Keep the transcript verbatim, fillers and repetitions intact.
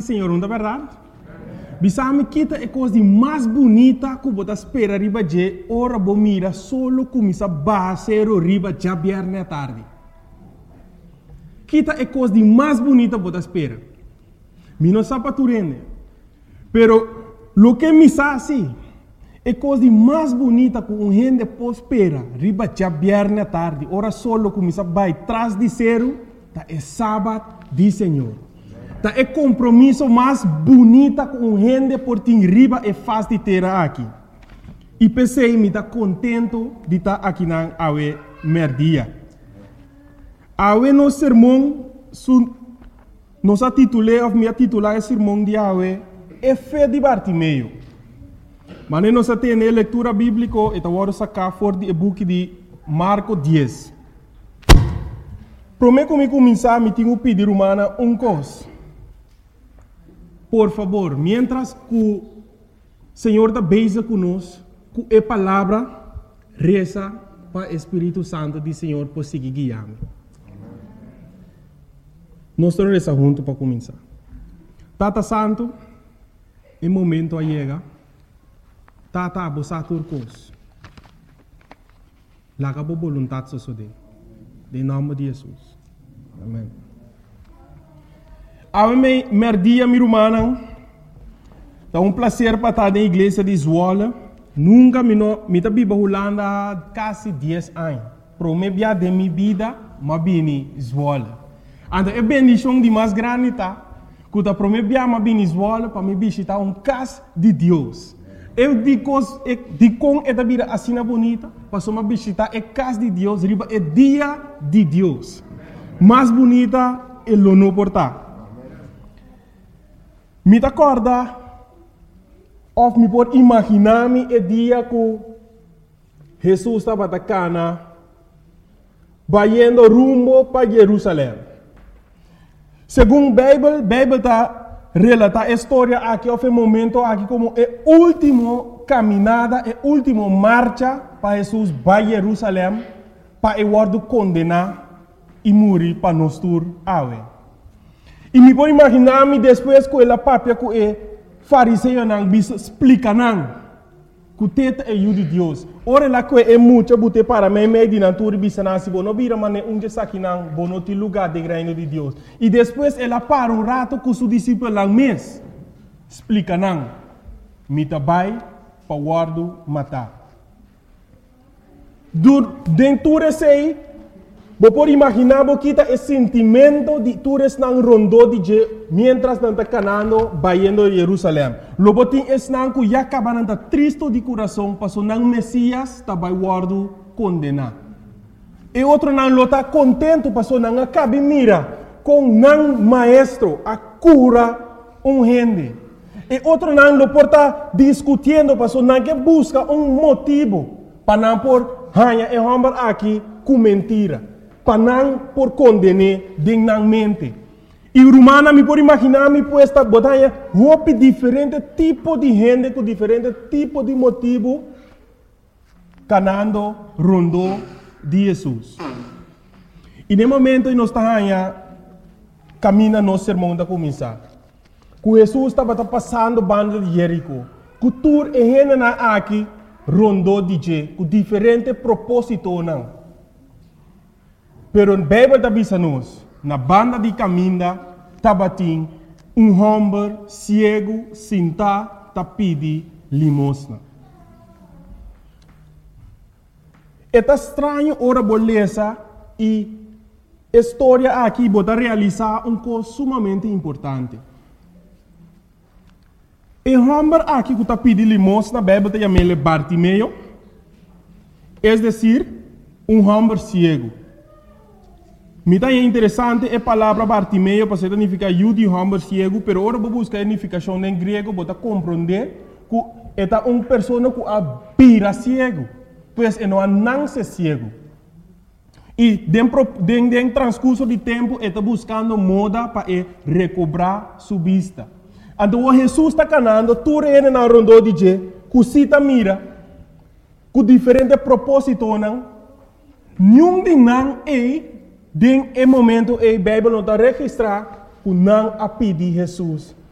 Senhor, não é verdade? Bisami kita é coisa mais bonita que você espera riba de ora bo mira solo começa basero riba já viernes à tarde. Kita é coisa mais bonita que você espera. Mi não sabe tu rende. Pero lo que me assim é coisa mais bonita que um gente pode esperar riba já viernes à tarde. Ora solo começa vai trás de zero, tá é sábado de Senhor. Tá é compromisso mais bonita com um gente por ti riba é fácil de ter aqui. E pensei me tá contento de estar aqui na awe merdia. Awe no sermão su nos a titulei of me a titular sermão de awe é fé de Bartimeu. Mas nós a ter leitura bíblica e tá vou sacar fora de book de Marco dez. Prometo que me começar me tenho pedir humana um coisa. Por favor, mientras que o Senhor está beija conosco, que a palavra reza para o Espírito Santo do Senhor por seguir guiando. Nós estamos rezando juntos para começar. Tata Santo, em momento a chega, Tata abosa turcos. Laga por vontade só de. Em nome de Jesus. Amém. A mim, merdia, minha irmã, é um prazer para estar na igreja de Zwolle. Nunca me me tá biba Holanda quase dez anos. Pro me bia de minha vida, mas bini Zwolle. Então é bendição de mais grande tá. Quando pro me bia mas bini Zwolle para me visitar um casa de Deus. Eu digo de com esta vida assim bonita, para me visitar a casa de Deus, riba é dia de Deus. Mais bonita é o não portar. Me acorda, ou me pode imaginar-me o dia que Jesus estava na cana, indo rumo para Jerusalém. Segundo a Bíblia, a Bíblia está relata a história aqui, houve um momento aqui como a última caminhada, a última marcha para Jesus para Jerusalém, para o word condenar e morrer para nós todos. E me pode imaginar-me depois que ela papia que o fariseu não explica não que o teta é o de Deus. Ora lá que é muito bote para mim meio de natura bisana se bono vira mané onde saque não bono ti lugar de reino de Deus. E depois ela para um rato com seu discípulo lá mês explica não me tabai para guardo matar. Dentro desse Você pode imaginar que o sentimento de todos não rondou de mientras não está canando vaindo a Jerusalém. Logo tem esse não que já acaba não está triste de coração, passou não Messias está vai guardo condenar. E outro não está contente, passou não acaba mira com não maestro a cura um gente. E outro não lo porta discutindo, passou não que busca um motivo para não por hanha e homem aqui com mentira. Para não por condenar dignamente. E romana me pode imaginar me puesta botanha roupa diferente tipo de gente com diferente tipo de motivo canando rondo de Jesus. E no momento nós estamos caminha no sermão da começar. Que Jesus estava passando banda de Jerico. Que tur e gente na aqui rondo de je com diferente propósito não. Pero a Bíblia está dizendo na banda de caminho, tabatim, um homem cego, sentado, tá pedi limosna. É estranho ora beleza e a história aqui bota realizar um coisa sumamente importante. O homem aqui que tá pedi limosna, a Bíblia está chamando Bartimeu, é decir, um homem cego. Me é interessante a palavra Bartimeu para significar eu de homem cego, pero agora vou buscar a significação em grego para compreender que é uma pessoa que vira cego, pois é não nasce cego. E dentro do transcurso de tempo está buscando moda para recobrar sua vista. Então Jesus está canando, tudo ele na rondo de je, que cita mira, com diferentes propósitos não, nenhum de não é. Den e momento a Bíblia não está registrar que não a pedir Jesus